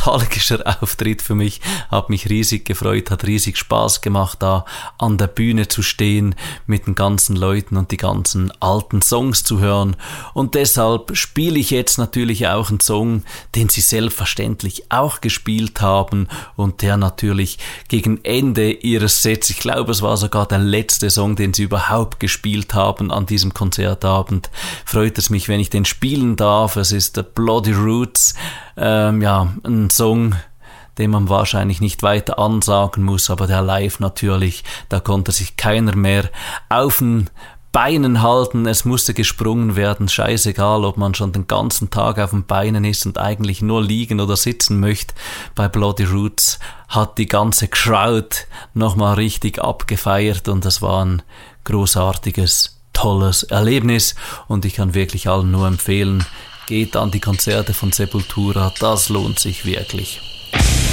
nostalgischer Auftritt für mich, hat mich riesig gefreut, hat riesig Spaß gemacht, da an der Bühne zu stehen mit den ganzen Leuten und die ganzen alten Songs zu hören. Und deshalb spiele ich jetzt natürlich auch einen Song, den sie selbstverständlich auch gespielt haben und der natürlich gegen Ende ihres Sets, ich glaube es war sogar der letzte Song, den sie überhaupt gespielt haben an diesem Konzertabend, freut es mich, wenn ich den spielen darf. Es ist Bloody Roots, ein Song, den man wahrscheinlich nicht weiter ansagen muss, aber der live natürlich, da konnte sich keiner mehr auf den Beinen halten, es musste gesprungen werden, scheißegal, ob man schon den ganzen Tag auf den Beinen ist und eigentlich nur liegen oder sitzen möchte. Bei Bloody Roots hat die ganze Crowd nochmal richtig abgefeiert und das war ein großartiges, tolles Erlebnis und ich kann wirklich allen nur empfehlen, geht an die Konzerte von Sepultura, das lohnt sich wirklich.